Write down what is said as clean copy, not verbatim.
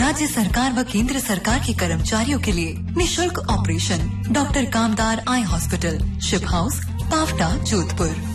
राज्य सरकार व केंद्र सरकार के कर्मचारियों के लिए निशुल्क ऑपरेशन। डॉक्टर कामदार eye hospital, ship house, Pawta, Jodhpur.